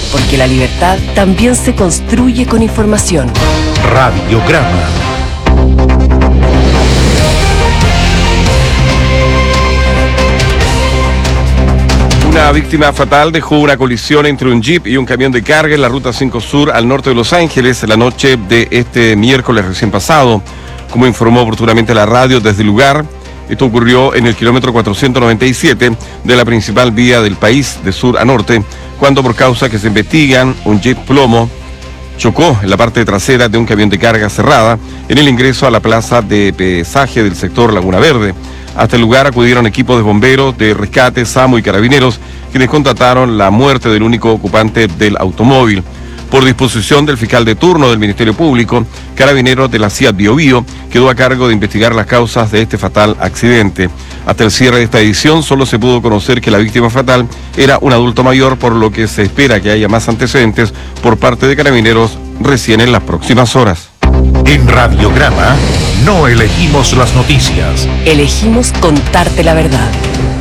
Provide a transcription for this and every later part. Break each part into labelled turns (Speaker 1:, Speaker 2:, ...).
Speaker 1: porque la libertad también se construye con información.
Speaker 2: Radiograma.
Speaker 3: Una víctima fatal dejó una colisión entre un jeep y un camión de carga en la ruta 5 Sur al norte de Los Ángeles la noche de este miércoles recién pasado. Como informó oportunamente la radio desde el lugar, esto ocurrió en el kilómetro 497 de la principal vía del país, de sur a norte, cuando por causa que se investigan, un jeep plomo chocó en la parte trasera de un camión de carga cerrada en el ingreso a la plaza de pesaje del sector Laguna Verde. Hasta el lugar acudieron equipos de bomberos, de rescate, SAMU y carabineros, quienes constataron la muerte del único ocupante del automóvil. Por disposición del fiscal de turno del Ministerio Público, Carabineros de la CIAT Biobío quedó a cargo de investigar las causas de este fatal accidente. Hasta el cierre de esta edición solo se pudo conocer que la víctima fatal era un adulto mayor, por lo que se espera que haya más antecedentes por parte de Carabineros recién en las próximas horas.
Speaker 2: En Radiograma no elegimos las noticias.
Speaker 1: Elegimos contarte la verdad.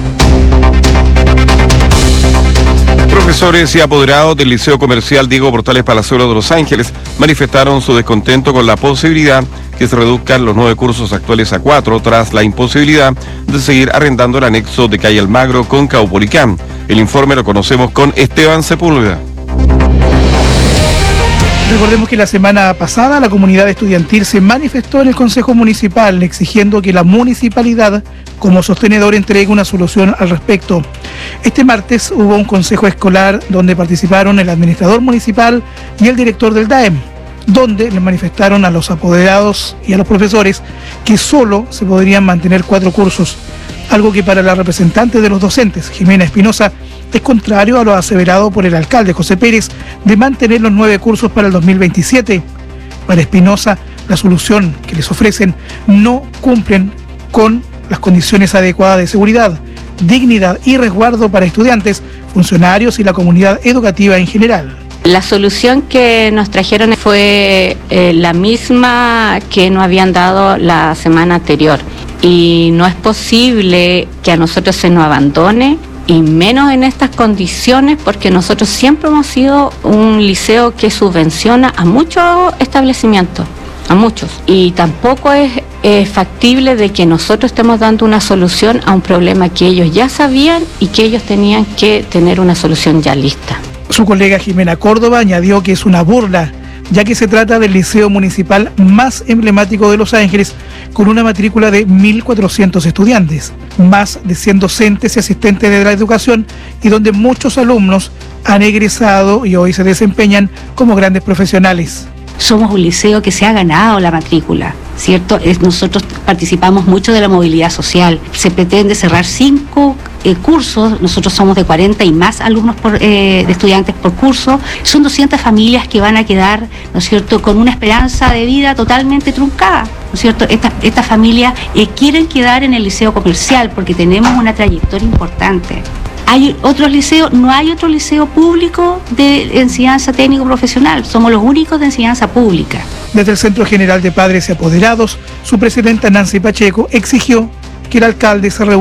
Speaker 3: Profesores y apoderados del Liceo Comercial Diego Portales Palazuelos de Los Ángeles manifestaron su descontento con la posibilidad que se reduzcan los 9 cursos actuales a 4 tras la imposibilidad de seguir arrendando el anexo de Calle Almagro con Caupolicán. El informe lo conocemos con Esteban Sepúlveda.
Speaker 4: Recordemos que la semana pasada la comunidad estudiantil se manifestó en el Consejo Municipal exigiendo que la municipalidad como sostenedor entregue una solución al respecto. Este martes hubo un consejo escolar donde participaron el administrador municipal y el director del DAEM, donde le manifestaron a los apoderados y a los profesores que solo se podrían mantener 4 cursos, algo que para la representante de los docentes, Jimena Espinosa, es contrario a lo aseverado por el alcalde José Pérez de mantener los 9 cursos para el 2027. Para Espinosa, la solución que les ofrecen no cumplen con las condiciones adecuadas de seguridad, dignidad y resguardo para estudiantes, funcionarios y la comunidad educativa en general.
Speaker 5: La solución que nos trajeron fue la misma que nos habían dado la semana anterior. Y no es posible que a nosotros se nos abandone, y menos en estas condiciones, porque nosotros siempre hemos sido un liceo que subvenciona a muchos establecimientos, a muchos. Y tampoco es factible de que nosotros estemos dando una solución a un problema que ellos ya sabían y que ellos tenían que tener una solución ya lista.
Speaker 4: Su colega Jimena Córdoba añadió que es una burla, ya que se trata del liceo municipal más emblemático de Los Ángeles, con una matrícula de 1.400 estudiantes, más de 100 docentes y asistentes de la educación, y donde muchos alumnos han egresado y hoy se desempeñan como grandes profesionales.
Speaker 6: Somos un liceo que se ha ganado la matrícula, ¿cierto? Nosotros participamos mucho de la movilidad social. Se pretende cerrar 5 cursos, nosotros somos de 40 y más alumnos de estudiantes por curso. Son 200 familias que van a quedar, ¿no es cierto?, con una esperanza de vida totalmente truncada, ¿no es cierto? Estas familias quieren quedar en el liceo comercial porque tenemos una trayectoria importante. Hay otros liceos, no hay otro liceo público de enseñanza técnico profesional, somos los únicos de enseñanza pública.
Speaker 4: Desde el Centro General de Padres y Apoderados, su presidenta Nancy Pacheco exigió que el alcalde se reúna